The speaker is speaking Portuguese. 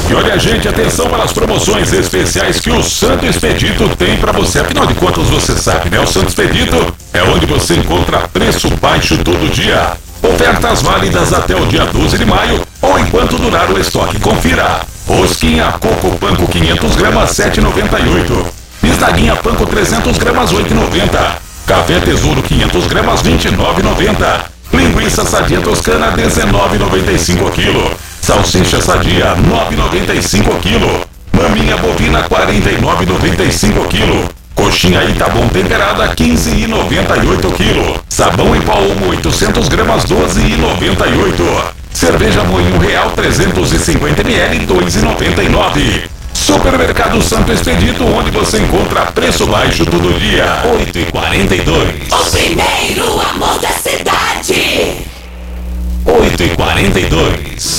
E olha, gente, atenção para as promoções especiais que o Santo Expedito tem para você. Afinal de contas, você sabe, né? O Santo Expedito é onde você encontra preço baixo todo dia. Ofertas válidas até o dia 12 de maio ou enquanto durar o estoque. Confira. Rosquinha Coco Panko 500 gramas 7,98. Bisnaguinha Panko 300 gramas 8,90. Café Tesouro 500 gramas 29,90. Linguiça Sadia Toscana 19,95 kg. Salsicha Sadia 9,95 kg. Maminha bovina 49,95 kg. Coxinha Itabom temperada 15,98 kg. Sabão em pó Omo 800 gramas 12,98. Cerveja Moinho Real 350 ml 2,99. Supermercado Santo Expedito, onde você encontra preço baixo todo dia. 8,42. O primeiro amor da cidade. 8,42.